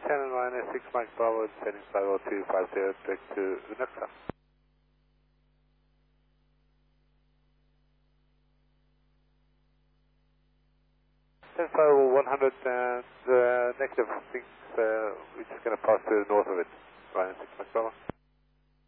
Channel minus 6 Mike Bravo, setting 50250, direct to Unuxa. 100 and negative things, we're just going to pass to the north of it, minus 6 Mike Bravo.